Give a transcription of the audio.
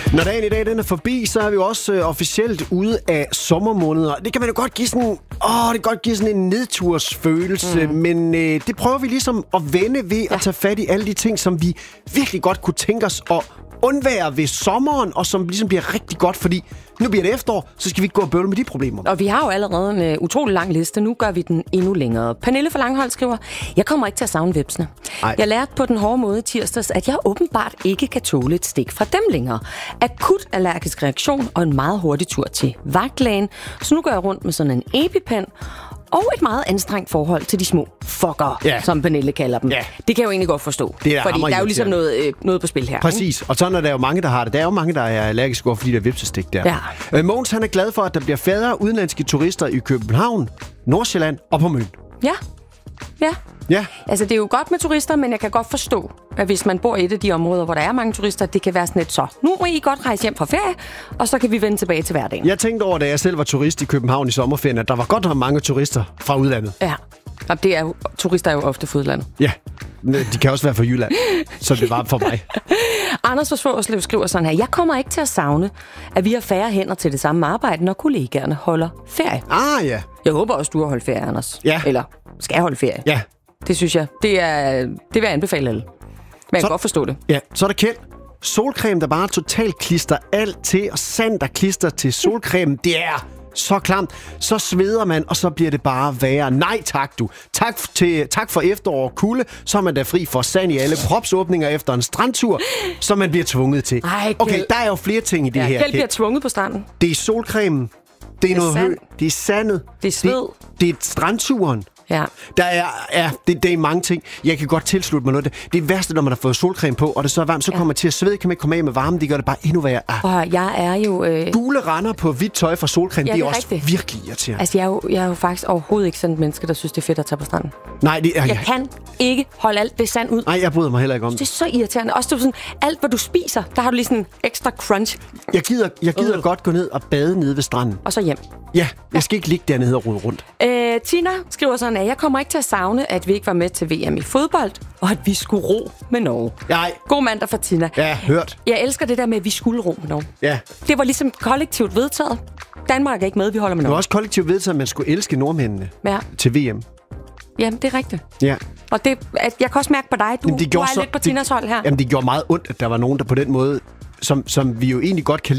Når dagen i dag den er forbi, så er vi jo også officielt ude af sommermåneder. Det kan man jo godt give sådan, en nedtursfølelse, men det prøver vi ligesom at vende ved at tage fat i alle de ting, som vi virkelig godt kunne tænke os at undvære ved sommeren, og som ligesom bliver rigtig godt, fordi nu bliver det efterår, så skal vi ikke gå og bøvle med de problemer. Og vi har jo allerede en utrolig lang liste. Nu gør vi den endnu længere. Pernille fra Langholdt skriver, jeg kommer ikke til at savne vepsene. Jeg lærte på den hårde måde tirsdags, at jeg åbenbart ikke kan tåle et stik fra dem længere. Akut allergisk reaktion og en meget hurtig tur til vagtlægen. Så nu går jeg rundt med sådan en EpiPen og et meget anstrengt forhold til de små fucker, som Pernille kalder dem. Det kan jeg jo egentlig godt forstå. Fordi der er jo ligesom noget på spil her. Præcis, og sådan er der jo mange, der har det. Der er jo mange, der er allergiske over for de der vepsestik der. Mogens, han er glad for, at der bliver færre udenlandske turister i København, Nordsjælland og på Møn. Ja. Altså, det er jo godt med turister, men jeg kan godt forstå, at hvis man bor i et af de områder, hvor der er mange turister, det kan være sådan et så. Nu må I godt rejse hjem fra ferie, og så kan vi vende tilbage til hverdagen. Jeg tænkte over, da jeg selv var turist i København i sommerferien, at der var godt nok mange turister fra udlandet. Ja, og det er jo, turister er jo ofte fra udlandet. Ja, de kan også være fra Jylland, så det var for mig. Anders fra Svogerslev skriver sådan her, jeg kommer ikke til at savne, at vi har færre hænder til det samme arbejde, når kollegaerne holder ferie. Ja. Jeg håber også, du har holdt ferie, Anders. Ja. Eller skal holde ferie. Ja. Det synes jeg. Det vil jeg anbefale alle. Men jeg kan godt forstå det. Ja, så er der Kjeld. Solcreme, der bare totalt klister alt til, og sand, der klister til solcreme, det er så klamt. Så sveder man, og så bliver det bare værre. Nej tak, du. Tak for efterår og kulde, så er man da fri for sand i alle propsåbninger efter en strandtur, som man bliver tvunget til. Okay, der er jo flere ting i det her. Kjeld bliver tvunget på stranden. Det er solcremen. Det er noget hø. Det er sandet. Det er sved. Det er strandturen. Ja. Der det er mange ting. Jeg kan godt tilslutte mig noget. Det værste, når man har fået solcreme på, og det så er varmt, så kommer man til at svede, kan man ikke komme af med varmen. Det gør det bare endnu værre. Jeg er jo... Gule render på hvidt tøj fra solcreme, det er også virkelig irriterende. Altså, jeg er jo faktisk overhovedet ikke sådan et menneske, der synes, det er fedt at tage på stranden. Nej, jeg kan ikke holde alt det sand ud. Nej, jeg bryder mig heller ikke om det. Det er så irriterende. Også sådan, alt, hvad du spiser, der har du lige sådan en ekstra crunch. Jeg gider godt gå ned og bade nede ved stranden. Og så hjem. Ja, jeg skal ikke ligge dernede og rode rundt. Tina skriver sådan, at jeg kommer ikke til at savne, at vi ikke var med til VM i fodbold, og at vi skulle ro med Norge. Nej. God mandag fra Tina. Ja, hørt. Jeg elsker det der med, at vi skulle ro med Norge. Ja. Det var ligesom kollektivt vedtaget. Danmark er ikke med, vi holder med Norge. Det var også kollektivt vedtaget, at man skulle elske nordmændene til VM. Jamen, det er rigtigt. Ja. Og jeg kan også mærke på dig, du er lidt på Tinas hold her. Jamen, det gjorde meget ondt, at der var nogen, der på den måde, som vi jo egentlig godt kan